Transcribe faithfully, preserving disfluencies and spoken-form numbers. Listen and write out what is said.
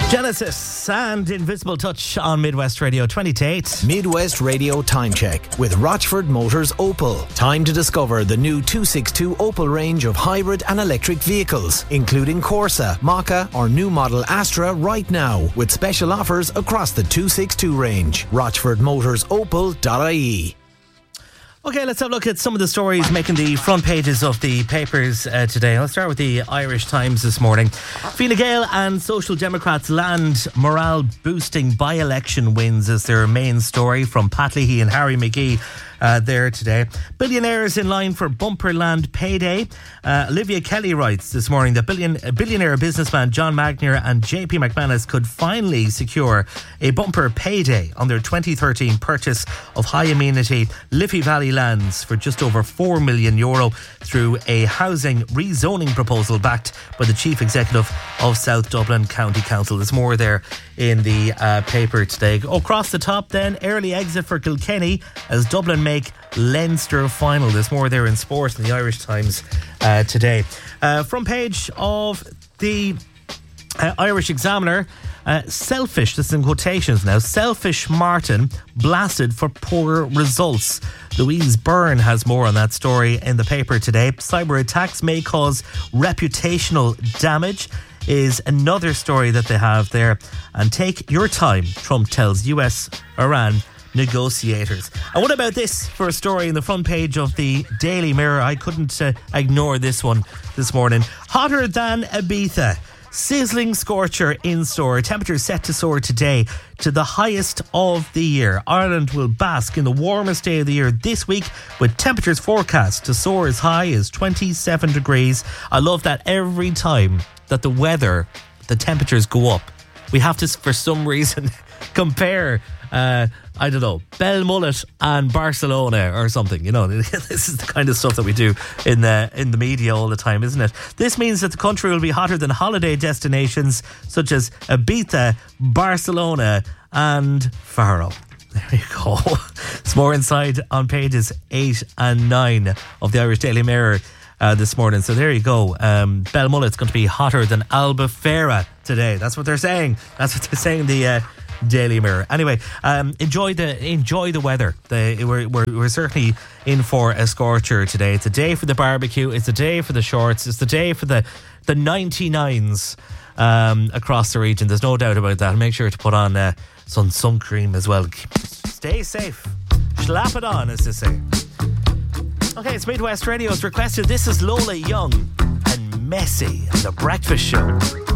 Genesis and Invisible Touch on Midwest Radio. twenty to eight. Midwest Radio Time Check with Rochford Motors Opel. Time to discover the new two sixty-two Opel range of hybrid and electric vehicles, including Corsa, Maka or new model Astra right now, with special offers across the two sixty-two range. rochford motors opel dot I E. Okay, let's have a look at some of the stories making the front pages of the papers uh, today. Let's start with the Irish Times this morning. Fine Gael and Social Democrats land morale-boosting by-election wins as their main story from Pat Leahy and Harry McGee uh, there today. Billionaires in line for bumper land payday. Uh, Olivia Kelly writes this morning that billion, billionaire businessman John Magnier and J P McManus could finally secure a bumper payday on their twenty thirteen purchase of high-amenity Liffey Valley lands for just over four million euro through a housing rezoning proposal backed by the chief executive of South Dublin County Council. There's more there in the uh, paper today. Across the top then, early exit for Kilkenny as Dublin make Leinster final. There's more there in sport in the Irish Times uh, today. Uh, front page of the uh, Irish Examiner. Uh, selfish, this is in quotations now, selfish Martin blasted for poor results. Louise Byrne has more on that story in the paper today. Cyber attacks may cause reputational damage is another story that they have there. And take your time, Trump tells U S Iran negotiators. And what about this for a story in the front page of the Daily Mirror? I couldn't uh, ignore this one this morning. Hotter than Ibiza. Sizzling scorcher in store. Temperatures set to soar today to the highest of the year. Ireland will bask in the warmest day of the year this week, with temperatures forecast to soar as high as twenty-seven degrees. I love that every time that the weather, the temperatures go up, we have to, for some reason, compare, uh, I don't know, Belmullet and Barcelona or something. You know, this is the kind of stuff that we do in the in the media all the time, isn't it? This means that the country will be hotter than holiday destinations such as Ibiza, Barcelona and Faro. There you go. It's more inside on pages eight and nine of the Irish Daily Mirror Uh, this morning. So there you go. Um, Belmullet's going to be hotter than Albufeira today. That's what they're saying. That's what they're saying in the uh, Daily Mirror. Anyway, um, enjoy the enjoy the weather. The, we're, we're, we're certainly in for a scorcher today. It's a day for the barbecue. It's a day for the shorts. It's the day for the, the ninety-nines um, across the region. There's no doubt about that. Make sure to put on uh, some sun cream as well. Stay safe. Slap it on, as they say. Okay, it's Midwest Radio's requested. This is Lola Young and Messy and The Breakfast Show.